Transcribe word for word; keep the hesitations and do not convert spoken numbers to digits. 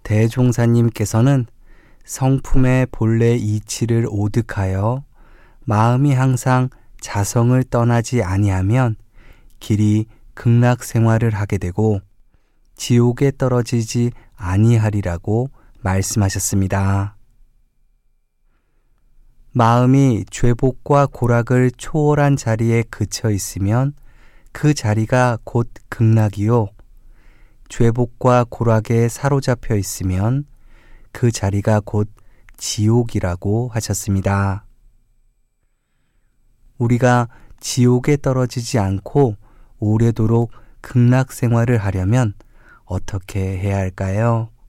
대종사님께서는 성품의 본래 이치를 오득하여 마음이 항상 자성을 떠나지 아니하면 길이 극락 생활을 하게 되고 지옥에 떨어지지 아니하리라고 말씀하셨습니다. 마음이 죄복과 고락을 초월한 자리에 그쳐 있으면 그 자리가 곧 극락이요, 죄복과 고락에 사로잡혀 있으면 그 자리가 곧 지옥이라고 하셨습니다. 우리가 지옥에 떨어지지 않고 오래도록 극락 생활을 하려면 어떻게 해야 할까요?